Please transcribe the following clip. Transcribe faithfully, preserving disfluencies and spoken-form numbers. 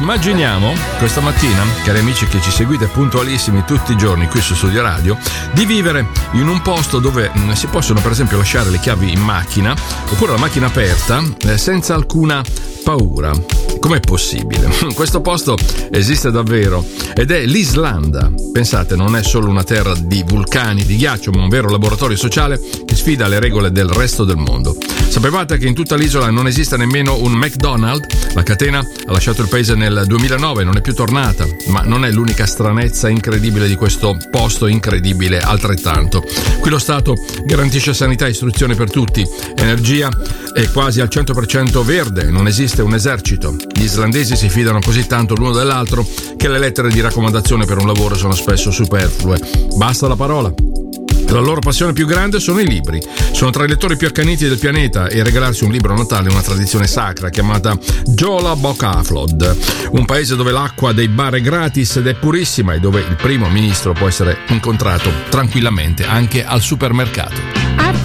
immaginiamo questa mattina, cari amici che ci seguite puntualissimi tutti i giorni qui su Studio Radio, di vivere in un posto dove si possono per esempio lasciare le chiavi in macchina oppure la macchina aperta eh, senza alcuna paura. Com'è possibile? Questo posto esiste davvero ed è l'Islanda. Pensate, non è solo una terra di vulcani, di ghiaccio, ma un vero laboratorio sociale che sfida le regole del resto del mondo. Sapevate che in tutta l'isola non esiste nemmeno un McDonald's? La catena ha lasciato il paese nel duemilanove, non è più tornata, ma non è l'unica stranezza incredibile di questo posto incredibile altrettanto. Qui lo Stato garantisce sanità e istruzione per tutti, energia è quasi al cento per cento verde, non esiste un esercito. Gli islandesi si fidano così tanto l'uno dell'altro che le lettere di raccomandazione per un lavoro sono spesso superflue. Basta la parola. La loro passione più grande sono i libri. Sono tra i lettori più accaniti del pianeta e regalarsi un libro a Natale è una tradizione sacra chiamata Jola Bokaflod, un paese dove l'acqua dei bar è gratis ed è purissima e dove il primo ministro può essere incontrato tranquillamente anche al supermercato.